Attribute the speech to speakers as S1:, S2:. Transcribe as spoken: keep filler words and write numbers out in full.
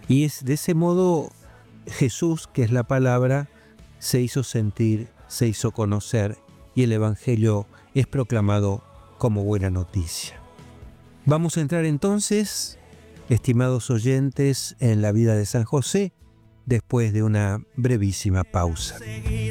S1: Y es de ese modo Jesús, que es la palabra, se hizo sentir, se hizo conocer, y el Evangelio es proclamado como buena noticia. Vamos a entrar entonces, estimados oyentes, en la vida de San José, después de una brevísima pausa.